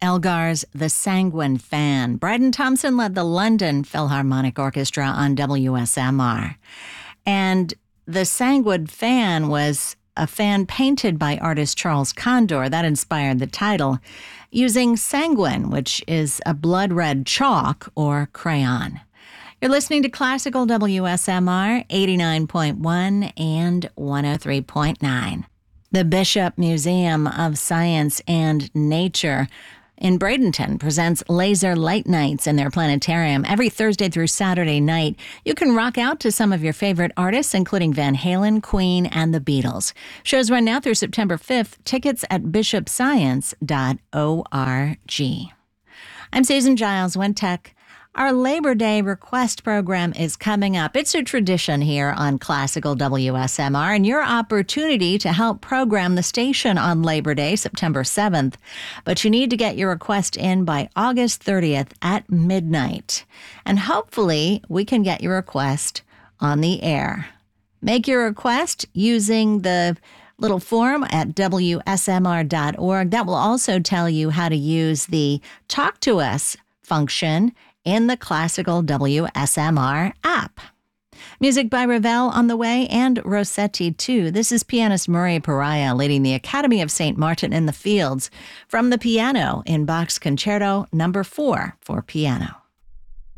Elgar's The Sanguine Fan. Bryden Thompson led the London Philharmonic Orchestra on WSMR. And The Sanguine Fan was a fan painted by artist Charles Condor. That inspired the title, using sanguine, which is a blood-red chalk or crayon. You're listening to Classical WSMR 89.1 and 103.9. The Bishop Museum of Science and Nature in Bradenton presents Laser Light Nights in their planetarium every Thursday through Saturday night. You can rock out to some of your favorite artists, including Van Halen, Queen, and the Beatles. Shows run now through September 5th. Tickets at bishopscience.org. I'm Susan Giles, WinTech. Our Labor Day request program is coming up. It's a tradition here on Classical WSMR, and your opportunity to help program the station on Labor Day, September 7th. But you need to get your request in by August 30th at midnight. And hopefully, we can get your request on the air. Make your request using the little form at WSMR.org. That will also tell you how to use the Talk to Us function in the Classical WSMR app. Music by Ravel on the way, and Rossetti too. This is pianist Murray Pariah leading the Academy of St. Martin in the Fields from the piano in Bach's Concerto No. 4 for piano.